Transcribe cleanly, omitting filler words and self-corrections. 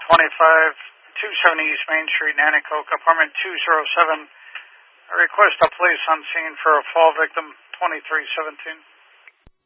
270 East Main Street, Nanticoke, apartment 207. I request a police on scene for a fall victim, 2317.